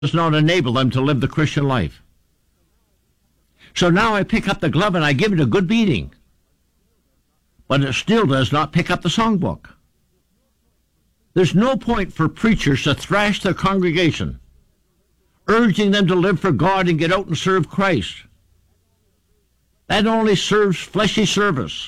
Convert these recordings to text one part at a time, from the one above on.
does not enable them to live the Christian life. So now I pick up the glove and I give it a good beating. But it still does not pick up the songbook. There's no point for preachers to thrash their congregation, urging them to live for God and get out and serve Christ. That only serves fleshy service.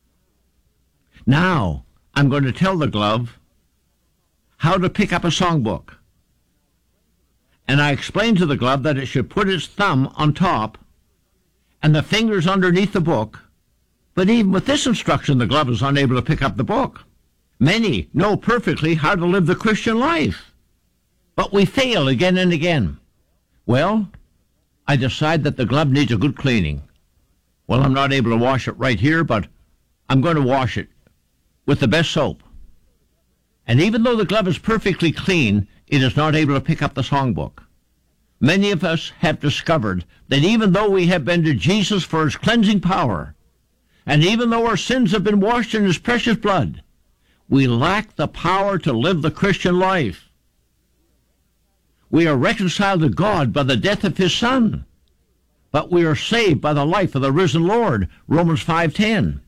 Now, I'm going to tell the glove how to pick up a songbook. And I explain to the glove that it should put its thumb on top and the fingers underneath the book. But even with this instruction, the glove is unable to pick up the book. Many know perfectly how to live the Christian life, but we fail again and again. Well, I decide that the glove needs a good cleaning. Well, I'm not able to wash it right here, but I'm going to wash it with the best soap. And even though the glove is perfectly clean, it is not able to pick up the songbook. Many of us have discovered that even though we have been to Jesus for his cleansing power, and even though our sins have been washed in his precious blood, we lack the power to live the Christian life. We are reconciled to God by the death of his Son, but we are saved by the life of the risen Lord, Romans 5:10.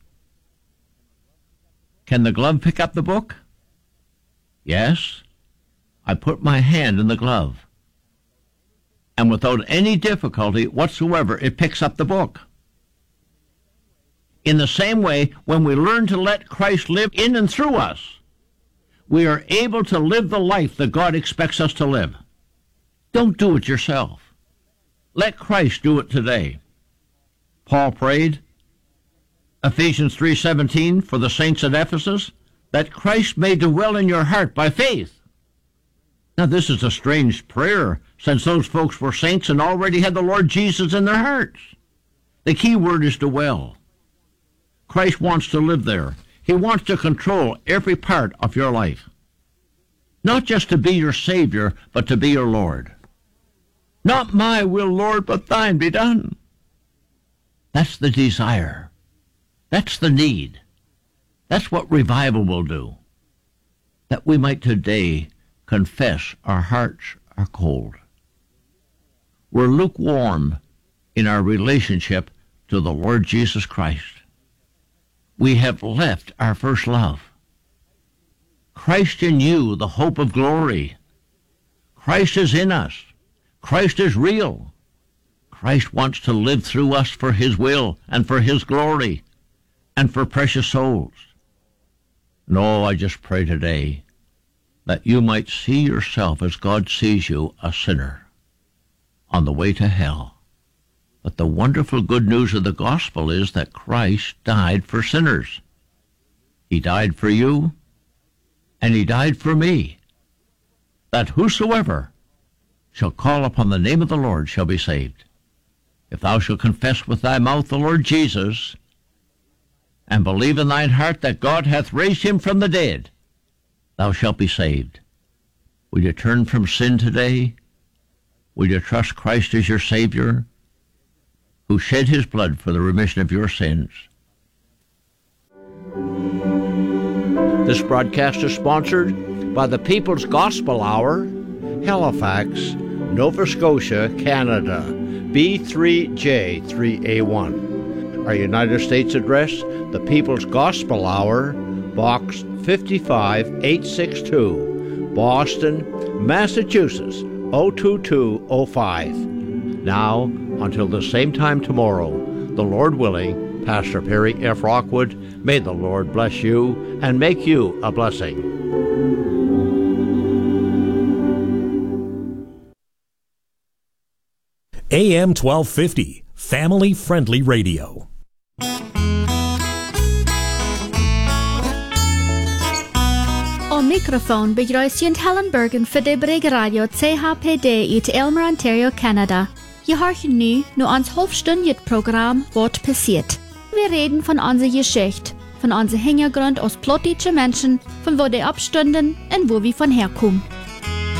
Can the glove pick up the book? Yes. I put my hand in the glove, and without any difficulty whatsoever, it picks up the book. In the same way, when we learn to let Christ live in and through us, we are able to live the life that God expects us to live. Don't do it yourself. Let Christ do it today. Paul prayed, Ephesians 3:17, for the saints at Ephesus, that Christ may dwell in your heart by faith. Now, this is a strange prayer, since those folks were saints and already had the Lord Jesus in their hearts. The key word is dwell. Christ wants to live there. He wants to control every part of your life. Not just to be your Savior, but to be your Lord. Not my will, Lord, but thine be done. That's the desire. That's the need. That's what revival will do. That we might today confess our hearts are cold. We're lukewarm in our relationship to the Lord Jesus Christ. We have left our first love. Christ in you, the hope of glory. Christ is in us. Christ is real. Christ wants to live through us for his will and for his glory and for precious souls. No, I just pray today that you might see yourself as God sees you, a sinner on the way to hell. But the wonderful good news of the gospel is that Christ died for sinners. He died for you, and he died for me, that whosoever shall call upon the name of the Lord shall be saved. If thou shalt confess with thy mouth the Lord Jesus, and believe in thine heart that God hath raised him from the dead, thou shalt be saved. Will you turn from sin today? Will you trust Christ as your Savior, who shed his blood for the remission of your sins? This broadcast is sponsored by the People's Gospel Hour, Halifax, Nova Scotia, Canada, B3J3A1. Our United States address, the People's Gospel Hour, Box 55862, Boston, Massachusetts, 02205. Now, until the same time tomorrow, the Lord willing, Pastor Perry F. Rockwood, may the Lord bless you and make you a blessing. AM 1250, family-friendly radio. Au microphone begrüßt Helen Bergen für die Brig-Radio CHPD uit Aylmer, Ontario, Canada. Je horchen nu ons halfstündiges Programm Wat passiert. Wir reden von unserer Geschichte, von unserem Hintergrund aus plottische Menschen, von wo die abstünden und wo wir von herkommen.